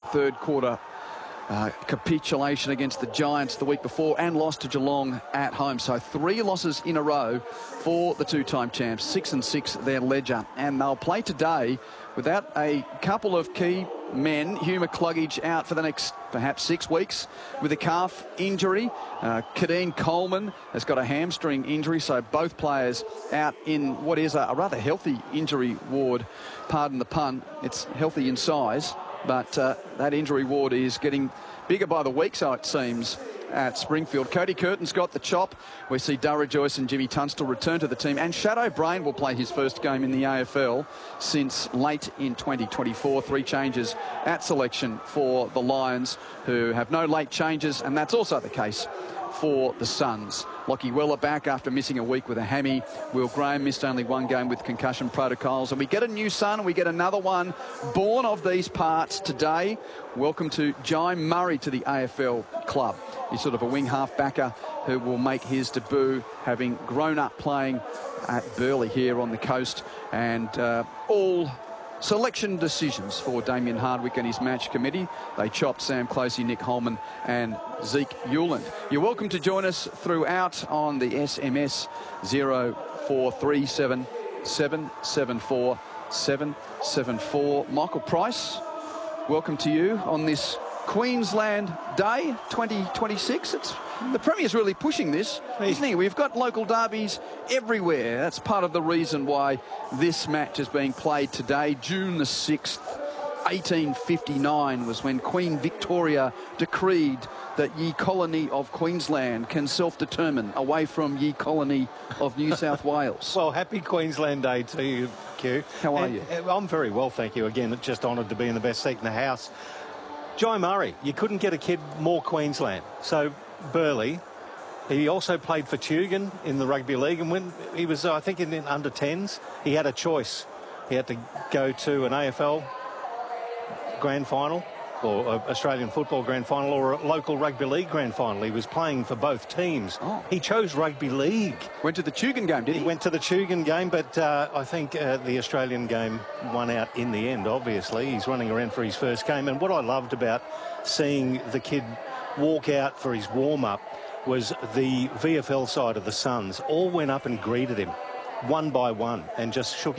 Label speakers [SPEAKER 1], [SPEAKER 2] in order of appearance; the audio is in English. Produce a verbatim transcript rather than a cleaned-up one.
[SPEAKER 1] third quarter uh, capitulation against the Giants the week before and lost to Geelong at home. So three losses in a row for the two-time champs. Six and six their ledger. And they'll play today without a couple of key men. Hugh McCluggage out for the next perhaps six weeks with a calf injury. Uh, Kadeen Coleman has got a hamstring injury, so both players out in what is a, a rather healthy injury ward. Pardon the pun, it's healthy in size, but uh, that injury ward is getting bigger by the week, so it seems, at Springfield. Cody Curtin's got the chop. We see Dara Joyce and Jimmy Tunstall return to the team, and Shadow Brain will play his first game in the A F L since late in twenty twenty-four. Three changes at selection for the Lions, who have no late changes, and that's also the case for the Suns. Lockie Weller back after missing a week with a hammy. Will Graham missed only one game with concussion protocols. And we get a new son. We get another one born of these parts today. Welcome to Jai Murray to the A F L club. He's sort of a wing half-backer who will make his debut, having grown up playing at Burleigh here on the coast. And uh, all selection decisions for Damien Hardwick and his match committee. They chopped Sam Closey, Nick Holman and Zeke Hewland. You're welcome to join us throughout on the S M S zero four three seven, seven seven four, seven seven four. Michael Price, welcome to you on this Queensland Day twenty twenty-six. It's the Premier's really pushing this, isn't he? We've got local derbies everywhere. That's part of the reason why this match is being played today. June the sixth, eighteen fifty-nine was when Queen Victoria decreed that ye colony of Queensland can self-determine away from ye colony of New South Wales.
[SPEAKER 2] Well, happy Queensland Day to you, Q.
[SPEAKER 1] How are
[SPEAKER 2] and,
[SPEAKER 1] you?
[SPEAKER 2] I'm very well, thank you. Again, just honoured to be in the best seat in the house. Jai Murray, you couldn't get a kid more Queensland. So Burleigh, he also played for Tugun in the rugby league, and when he was, I think, in, in under tens, he had a choice. He had to go to an A F L grand final, or an Australian football grand final, or a local rugby league grand final. He was playing for both teams.
[SPEAKER 1] Oh.
[SPEAKER 2] He chose rugby league.
[SPEAKER 1] Went to the Tugun game, did he?
[SPEAKER 2] He went to the Tugun game, but uh, I think uh, the Australian game won out in the end, obviously. He's running around for his first game. And what I loved about seeing the kid walk out for his warm-up was the V F L side of the Suns all went up and greeted him one by one and just shook